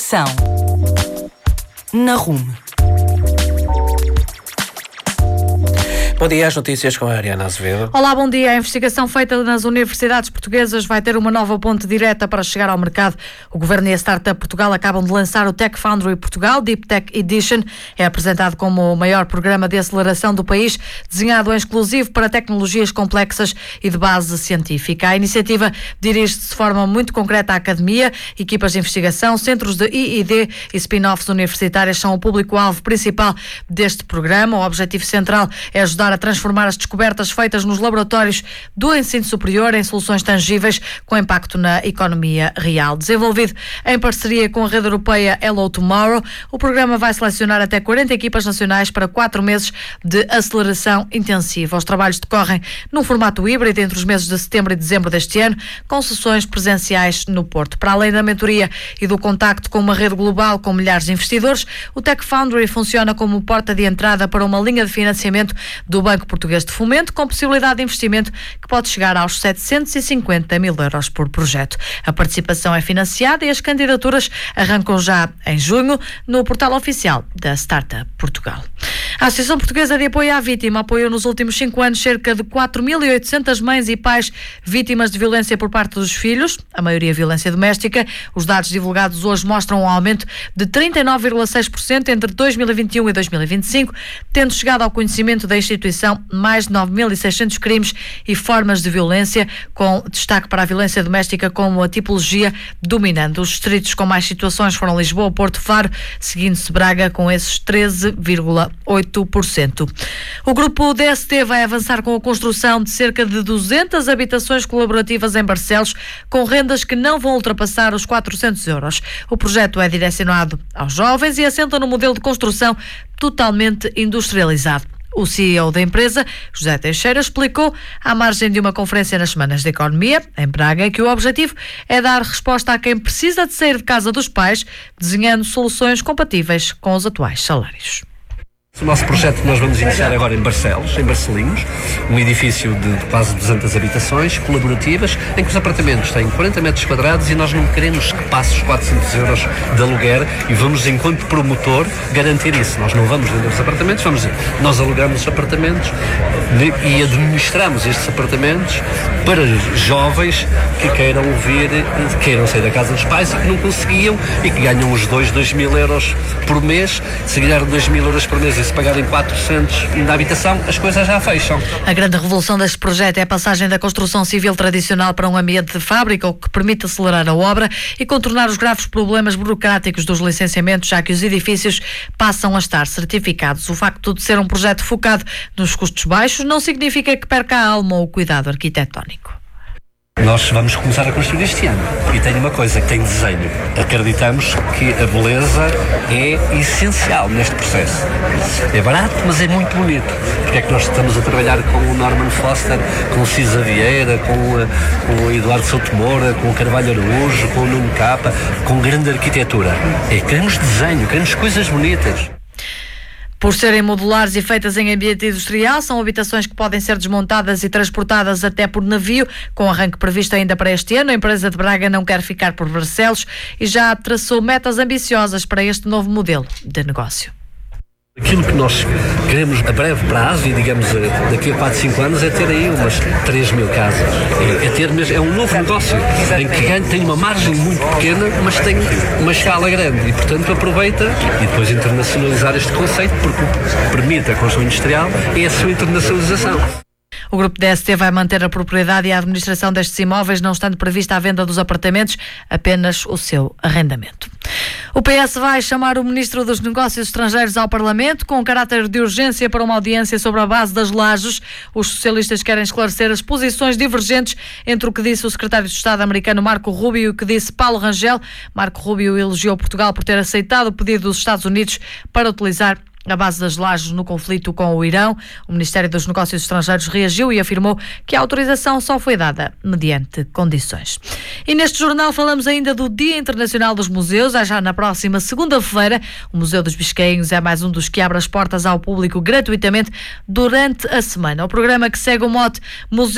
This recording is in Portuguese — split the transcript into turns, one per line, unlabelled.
Informação na RUM.
Bom dia, as notícias com a Ariana Azevedo.
Olá, bom dia. A investigação feita nas universidades portuguesas vai ter uma nova ponte direta para chegar ao mercado. O Governo e a Startup Portugal acabam de lançar o Tech Foundry Portugal Deep Tech Edition. É apresentado como o maior programa de aceleração do país, desenhado em exclusivo para tecnologias complexas e de base científica. A iniciativa dirige-se de forma muito concreta à academia, equipas de investigação, centros de I+D e spin-offs universitárias são o público-alvo principal deste programa. O objetivo central é ajudar a transformar as descobertas feitas nos laboratórios do ensino superior em soluções tangíveis com impacto na economia real. Desenvolvido em parceria com a rede europeia Hello Tomorrow, o programa vai selecionar até 40 equipas nacionais para 4 meses de aceleração intensiva. Os trabalhos decorrem num formato híbrido entre os meses de setembro e dezembro deste ano, com sessões presenciais no Porto. Para além da mentoria e do contacto com uma rede global com milhares de investidores, o Tech Foundry funciona como porta de entrada para uma linha de financiamento do Banco Português de Fomento, com possibilidade de investimento que pode chegar aos 750 mil euros por projeto. A participação é financiada e as candidaturas arrancam já em junho no portal oficial da Startup Portugal. A Associação Portuguesa de Apoio à Vítima apoiou nos últimos 5 anos cerca de 4.800 mães e pais vítimas de violência por parte dos filhos, a maioria violência doméstica. Os dados divulgados hoje mostram um aumento de 39,6% entre 2021 e 2025, tendo chegado ao conhecimento da instituição mais de 9.600 crimes e formas de violência, com destaque para a violência doméstica como a tipologia dominante. Os distritos com mais situações foram Lisboa, Porto, Faro, seguindo-se Braga com esses 13,8%. O grupo DST vai avançar com a construção de cerca de 200 habitações colaborativas em Barcelos, com rendas que não vão ultrapassar os 400 euros. O projeto é direcionado aos jovens e assenta no modelo de construção totalmente industrializado. O CEO da empresa, José Teixeira, explicou à margem de uma conferência nas Semanas de Economia, em Braga, que o objetivo é dar resposta a quem precisa de sair de casa dos pais, desenhando soluções compatíveis com os atuais salários.
O nosso projeto que nós vamos iniciar agora em Barcelos, em Barcelinhos, um edifício de quase 200 habitações colaborativas, em que os apartamentos têm 40 metros quadrados e nós não queremos que passe os 400 euros de aluguer e vamos, enquanto promotor, garantir isso. Nós não vamos vender os apartamentos, nós alugamos os apartamentos e administramos estes apartamentos para jovens que queiram sair da casa dos pais e que não conseguiam e que ganham os 2.000 euros por mês. Se ganhar 2.000 euros por mês e se pagarem 400 na habitação, as coisas já fecham.
A grande revolução deste projeto é a passagem da construção civil tradicional para um ambiente de fábrica, o que permite acelerar a obra e contornar os graves problemas burocráticos dos licenciamentos, já que os edifícios passam a estar certificados. O facto de ser um projeto focado nos custos baixos não significa que perca a alma ou o cuidado arquitetónico.
Nós vamos começar a construir este ano e tem uma coisa, que tem desenho. Acreditamos que a beleza é essencial neste processo. É barato, mas é muito bonito. Porque é que nós estamos a trabalhar com o Norman Foster, com o Cisa Vieira, com o Eduardo Souto Moura, com o Carvalho Araújo, com o Nuno Capa, com grande arquitetura. Queremos desenho, queremos coisas bonitas.
Por serem modulares e feitas em ambiente industrial, são habitações que podem ser desmontadas e transportadas até por navio, com arranque previsto ainda para este ano. A empresa de Braga não quer ficar por Barcelos e já traçou metas ambiciosas para este novo modelo de negócio.
Aquilo que nós queremos a breve prazo, e digamos daqui a 4, 5 anos, é ter aí umas 3.000 casas. É um novo negócio em que tem uma margem muito pequena, mas tem uma escala grande e, portanto, aproveita e depois internacionalizar este conceito, porque o que permite a construção industrial é a sua internacionalização.
O grupo DST vai manter a propriedade e a administração destes imóveis, não estando prevista a venda dos apartamentos, apenas o seu arrendamento. O PS vai chamar o Ministro dos Negócios Estrangeiros ao Parlamento com caráter de urgência para uma audiência sobre a base das lajes. Os socialistas querem esclarecer as posições divergentes entre o que disse o secretário de Estado americano Marco Rubio e o que disse Paulo Rangel. Marco Rubio elogiou Portugal por ter aceitado o pedido dos Estados Unidos para utilizar a base das lajes no conflito com o Irão. O Ministério dos Negócios Estrangeiros reagiu e afirmou que a autorização só foi dada mediante condições. E neste jornal falamos ainda do Dia Internacional dos Museus. Já na próxima segunda-feira, o Museu dos Biscainhos é mais um dos que abre as portas ao público gratuitamente durante a semana. O programa, que segue o mote Museu